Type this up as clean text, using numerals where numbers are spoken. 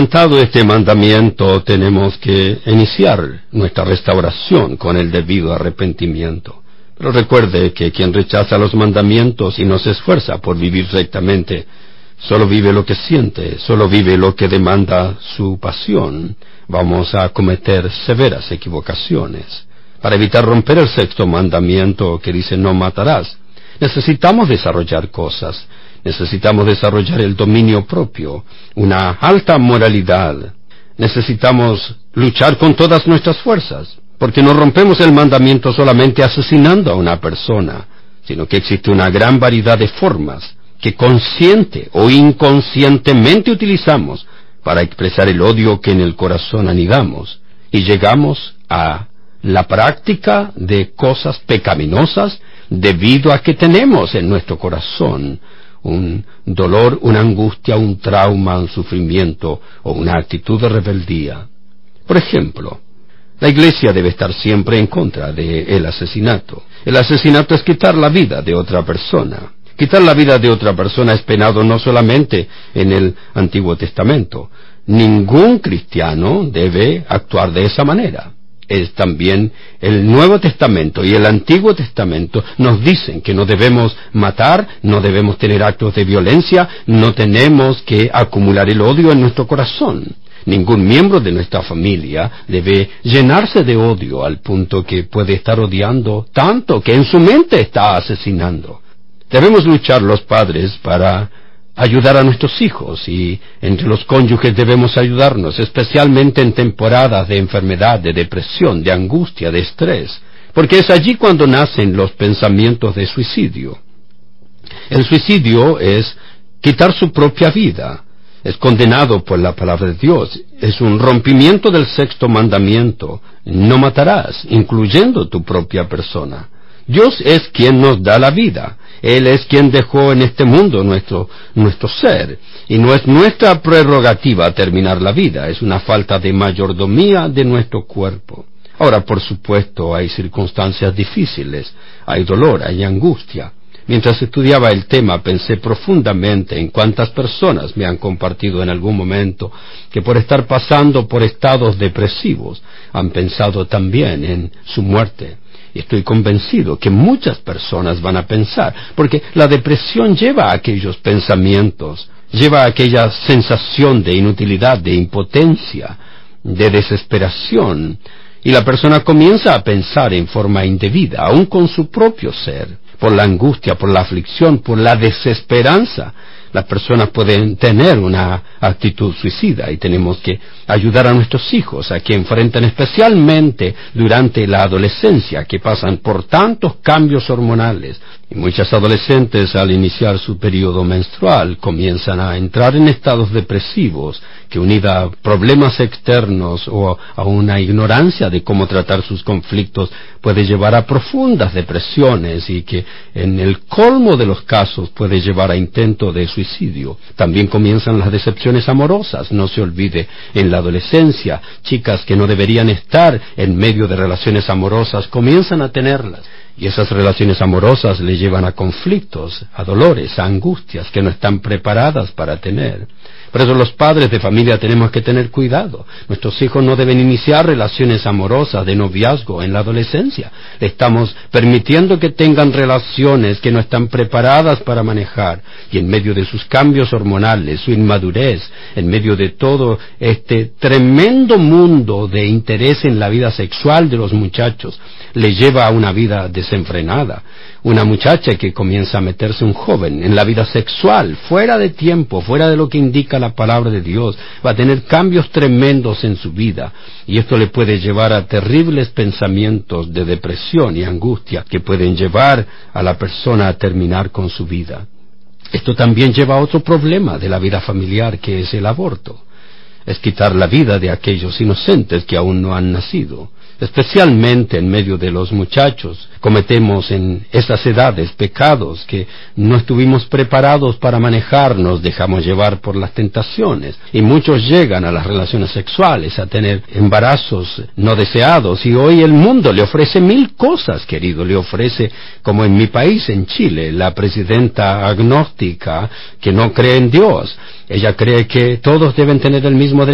quebrantado este mandamiento, tenemos que iniciar nuestra restauración con el debido arrepentimiento. Pero recuerde que quien rechaza los mandamientos y no se esfuerza por vivir rectamente, solo vive lo que siente, solo vive lo que demanda su pasión. Vamos a cometer severas equivocaciones. Para evitar romper el sexto mandamiento que dice no matarás, necesitamos desarrollar cosas. Necesitamos desarrollar el dominio propio, una alta moralidad. Necesitamos luchar con todas nuestras fuerzas, porque no rompemos el mandamiento solamente asesinando a una persona, sino que existe una gran variedad de formas que consciente o inconscientemente utilizamos para expresar el odio que en el corazón anidamos, y llegamos a la práctica de cosas pecaminosas debido a que tenemos en nuestro corazón un dolor, una angustia, un trauma, un sufrimiento o una actitud de rebeldía. Por ejemplo, la Iglesia debe estar siempre en contra del asesinato. El asesinato es quitar la vida de otra persona. Quitar la vida de otra persona es penado no solamente en el Antiguo Testamento. Ningún cristiano debe actuar de esa manera. Es también el Nuevo Testamento y el Antiguo Testamento nos dicen que no debemos matar, no debemos tener actos de violencia, no tenemos que acumular el odio en nuestro corazón. Ningún miembro de nuestra familia debe llenarse de odio al punto que puede estar odiando tanto que en su mente está asesinando. Debemos luchar los padres para ayudar a nuestros hijos, y entre los cónyuges debemos ayudarnos, especialmente en temporadas de enfermedad, de depresión, de angustia, de estrés, porque es allí cuando nacen los pensamientos de suicidio. El suicidio es quitar su propia vida, es condenado por la palabra de Dios, es un rompimiento del sexto mandamiento, no matarás, incluyendo tu propia persona. Dios es quien nos da la vida. Él es quien dejó en este mundo nuestro ser, y no es nuestra prerrogativa terminar la vida, es una falta de mayordomía de nuestro cuerpo. Ahora, por supuesto, hay circunstancias difíciles, hay dolor, hay angustia. Mientras estudiaba el tema, pensé profundamente en cuántas personas me han compartido en algún momento que por estar pasando por estados depresivos han pensado también en su muerte. Y estoy convencido que muchas personas van a pensar, porque la depresión lleva a aquellos pensamientos, lleva a aquella sensación de inutilidad, de impotencia, de desesperación, y la persona comienza a pensar en forma indebida, aún con su propio ser, por la angustia, por la aflicción, por la desesperanza. Las personas pueden tener una actitud suicida, y tenemos que ayudar a nuestros hijos a que enfrenten, especialmente durante la adolescencia, que pasan por tantos cambios hormonales. Y muchas adolescentes, al iniciar su periodo menstrual, comienzan a entrar en estados depresivos que, unida a problemas externos o a una ignorancia de cómo tratar sus conflictos, puede llevar a profundas depresiones, y que en el colmo de los casos puede llevar a intento de suicidio. También comienzan las decepciones amorosas. No se olvide, en la adolescencia, chicas que no deberían estar en medio de relaciones amorosas comienzan a tenerlas. Y esas relaciones amorosas le llevan a conflictos, a dolores, a angustias que no están preparadas para tener. Por eso los padres de familia tenemos que tener cuidado. Nuestros hijos no deben iniciar relaciones amorosas de noviazgo en la adolescencia. Le estamos permitiendo que tengan relaciones que no están preparadas para manejar. Y en medio de sus cambios hormonales, su inmadurez, en medio de todo este tremendo mundo de interés en la vida sexual de los muchachos, le lleva a una vida desenfrenada. Una muchacha que comienza a meterse, un joven, en la vida sexual, fuera de tiempo, fuera de lo que indica la palabra de Dios, va a tener cambios tremendos en su vida, y esto le puede llevar a terribles pensamientos de depresión y angustia que pueden llevar a la persona a terminar con su vida. Esto también lleva a otro problema de la vida familiar, que es el aborto. Es quitar la vida de aquellos inocentes que aún no han nacido. Especialmente en medio de los muchachos, cometemos en esas edades pecados que no estuvimos preparados para manejar, nos dejamos llevar por las tentaciones, y muchos llegan a las relaciones sexuales a tener embarazos no deseados, y hoy el mundo le ofrece mil cosas, querido, le ofrece, como en mi país, en Chile, la presidenta agnóstica que no cree en Dios. Ella cree que todos deben tener el mismo derecho